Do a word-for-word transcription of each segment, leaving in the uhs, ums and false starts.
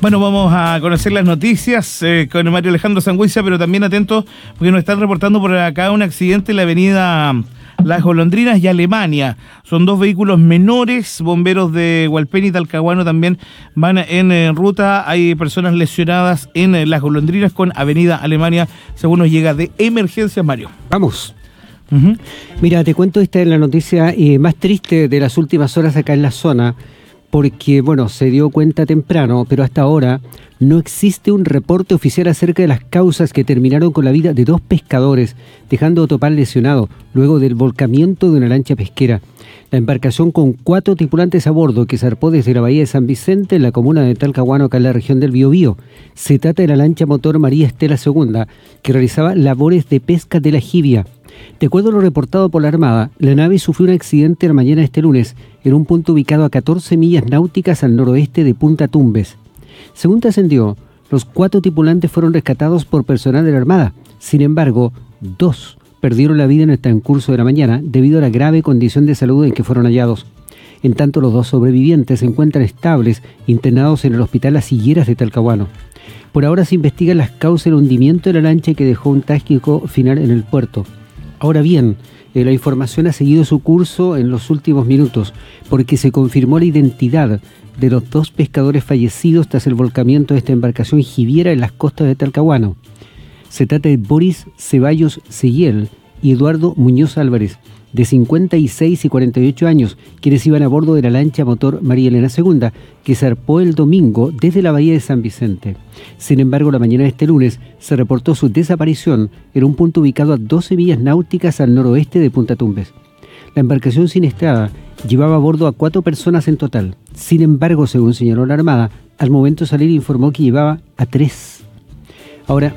Bueno, vamos a conocer las noticias eh, con Mario Alejandro Sangüesa, pero también atentos porque nos están reportando por acá un accidente en la avenida Las Golondrinas y Alemania. Son dos vehículos menores, bomberos de Hualpén y Talcahuano también van en, en ruta. Hay personas lesionadas en eh, Las Golondrinas con avenida Alemania, según nos llega de emergencia, Mario. Vamos. Uh-huh. Mira, te cuento, esta es la noticia eh, más triste de las últimas horas acá en la zona, porque, bueno, se dio cuenta temprano, pero hasta ahora no existe un reporte oficial acerca de las causas que terminaron con la vida de dos pescadores, dejando a Topal lesionado luego del volcamiento de una lancha pesquera. La embarcación con cuatro tripulantes a bordo que zarpó desde la bahía de San Vicente, en la comuna de Talcahuano, acá en la región del Biobío. Se trata de la lancha motor María Estela segunda, que realizaba labores de pesca de la jibia. De acuerdo a lo reportado por la Armada, la nave sufrió un accidente la mañana de este lunes en un punto ubicado a catorce millas náuticas al noroeste de Punta Tumbes. Según trascendió, los cuatro tripulantes fueron rescatados por personal de la Armada. Sin embargo, dos perdieron la vida en el transcurso de la mañana debido a la grave condición de salud en que fueron hallados. En tanto, los dos sobrevivientes se encuentran estables, internados en el Hospital Las Higueras de Talcahuano. Por ahora se investigan las causas del hundimiento de la lancha que dejó un trágico final en el puerto. Ahora bien, eh, la información ha seguido su curso en los últimos minutos, porque se confirmó la identidad de los dos pescadores fallecidos tras el volcamiento de esta embarcación jibiera en las costas de Talcahuano. Se trata de Boris Ceballos Seguiel y Eduardo Muñoz Álvarez, de cincuenta y seis y cuarenta y ocho años, quienes iban a bordo de la lancha motor María Elena segunda, que zarpó el domingo desde la bahía de San Vicente. Sin embargo, la mañana de este lunes se reportó su desaparición en un punto ubicado a doce millas náuticas al noroeste de Punta Tumbes. La embarcación siniestrada llevaba a bordo a cuatro personas en total. Sin embargo, según señaló la Armada, al momento de salir informó que llevaba a tres. Ahora,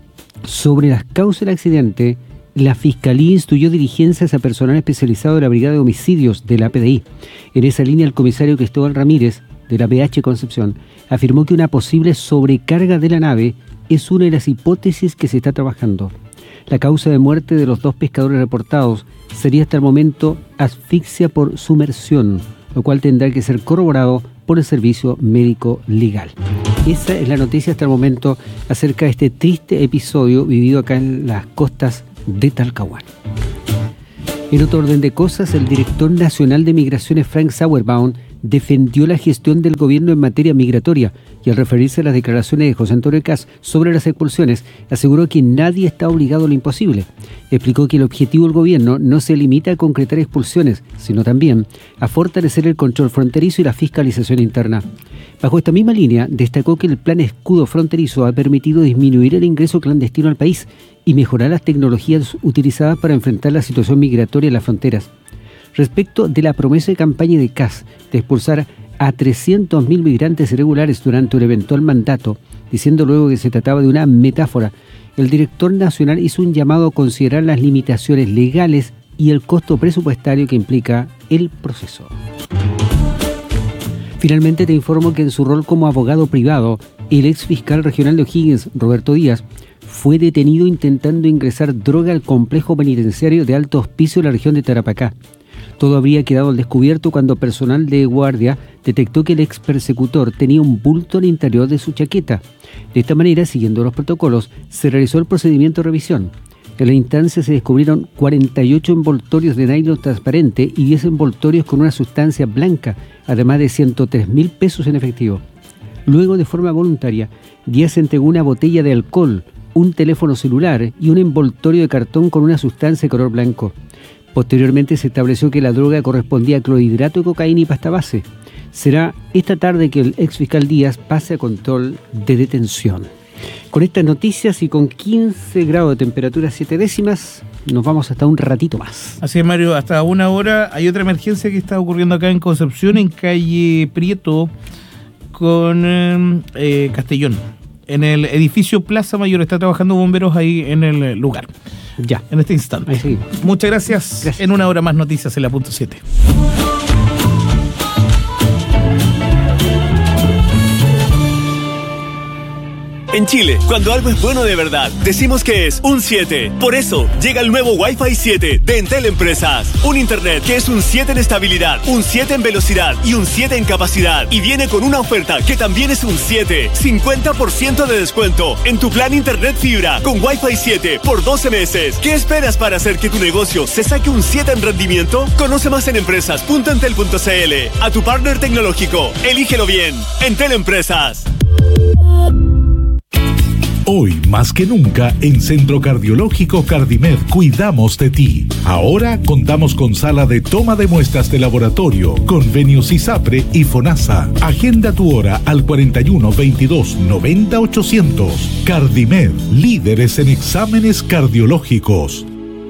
sobre las causas del accidente, la Fiscalía instruyó diligencias a personal especializado de la Brigada de Homicidios de la P D I. En esa línea, el comisario Cristóbal Ramírez, de la P H Concepción, afirmó que una posible sobrecarga de la nave es una de las hipótesis que se está trabajando. La causa de muerte de los dos pescadores reportados sería hasta el momento asfixia por sumersión, lo cual tendrá que ser corroborado por el servicio médico legal. Esa es la noticia hasta el momento acerca de este triste episodio vivido acá en las costas de Talcahuano. En otro orden de cosas, el director nacional de Migraciones, Frank Sauerbaum, defendió la gestión del gobierno en materia migratoria y al referirse a las declaraciones de José Antonio Kast sobre las expulsiones, aseguró que nadie está obligado a lo imposible. Explicó que el objetivo del gobierno no se limita a concretar expulsiones, sino también a fortalecer el control fronterizo y la fiscalización interna. Bajo esta misma línea, destacó que el plan escudo fronterizo ha permitido disminuir el ingreso clandestino al país y mejorar las tecnologías utilizadas para enfrentar la situación migratoria en las fronteras. Respecto de la promesa de campaña de Kast de expulsar a trescientos mil migrantes irregulares durante un eventual mandato, diciendo luego que se trataba de una metáfora, el director nacional hizo un llamado a considerar las limitaciones legales y el costo presupuestario que implica el proceso. Finalmente te informo que en su rol como abogado privado, el ex fiscal regional de O'Higgins, Roberto Díaz, fue detenido intentando ingresar droga al complejo penitenciario de Alto Hospicio de la región de Tarapacá. Todo habría quedado al descubierto cuando personal de guardia detectó que el ex persecutor tenía un bulto al interior de su chaqueta. De esta manera, siguiendo los protocolos, se realizó el procedimiento de revisión. En la instancia se descubrieron cuarenta y ocho envoltorios de nylon transparente y diez envoltorios con una sustancia blanca, además de ciento tres mil pesos en efectivo. Luego, de forma voluntaria, Díaz entregó una botella de alcohol, un teléfono celular y un envoltorio de cartón con una sustancia de color blanco. Posteriormente se estableció que la droga correspondía a clorhidrato de cocaína y pasta base. Será esta tarde que el ex fiscal Díaz pase a control de detención. Con estas noticias y con quince grados de temperatura siete décimas, nos vamos hasta un ratito más. Así es, Mario, hasta una hora. Hay otra emergencia que está ocurriendo acá en Concepción, en calle Prieto con eh, Castellón. En el edificio Plaza Mayor está trabajando bomberos ahí en el lugar. Ya. En este instante. Ahí seguimos. Muchas gracias. gracias. En una hora más noticias en la punto siete. En Chile, cuando algo es bueno de verdad, decimos que es un siete. Por eso, llega el nuevo Wi-Fi siete de Entel Empresas. Un internet que es un siete en estabilidad, un siete en velocidad y un siete en capacidad. Y viene con una oferta que también es un siete. cincuenta por ciento de descuento en tu plan internet fibra con Wi-Fi siete por doce meses. ¿Qué esperas para hacer que tu negocio se saque un siete en rendimiento? Conoce más en empresas punto entel punto c l. A tu partner tecnológico. Elígelo bien. Entel Empresas. Hoy, más que nunca, en Centro Cardiológico Cardimed cuidamos de ti. Ahora contamos con sala de toma de muestras de laboratorio, convenios ISAPRE y FONASA. Agenda tu hora al cuarenta y uno, veintidós, noventa, ochocientos. Cardimed, líderes en exámenes cardiológicos.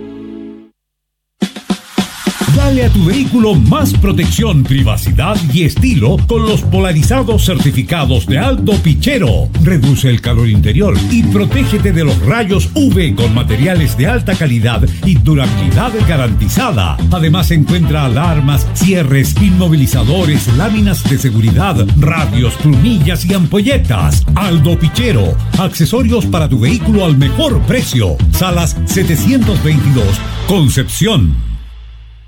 Dale a tu vehículo más protección, privacidad y estilo con los polarizados certificados de Aldo Pichero. Reduce el calor interior y protégete de los rayos U V con materiales de alta calidad y durabilidad garantizada. Además encuentra alarmas, cierres, inmovilizadores, láminas de seguridad, radios, plumillas y ampolletas. Aldo Pichero. Accesorios para tu vehículo al mejor precio. Salas setecientos veintidós, Concepción.